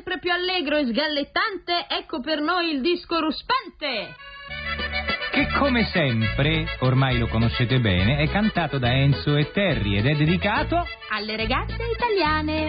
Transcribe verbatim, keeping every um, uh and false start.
sempre più allegro e sgallettante, ecco per noi il disco ruspante. Che come sempre, ormai lo conoscete bene, è cantato da Enzo e Terry ed è dedicato alle ragazze italiane.